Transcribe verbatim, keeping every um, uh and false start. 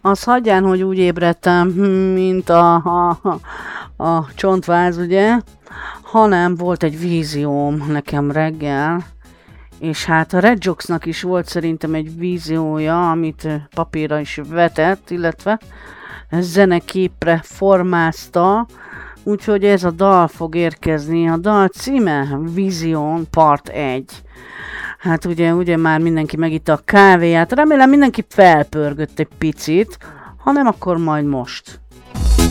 Az hagyján, hogy úgy ébredtem, mint a, a, a csontváz, ugye, hanem volt egy vízióm nekem reggel, és hát a Red Jocksnak is volt szerintem egy víziója, amit papírra is vetett, illetve zeneképre formázta, úgyhogy ez a dal fog érkezni. A dal címe Vision Part egy. Hát ugye, ugye már mindenki megitta a kávéját, remélem mindenki felpörgött egy picit, ha nem, akkor majd most.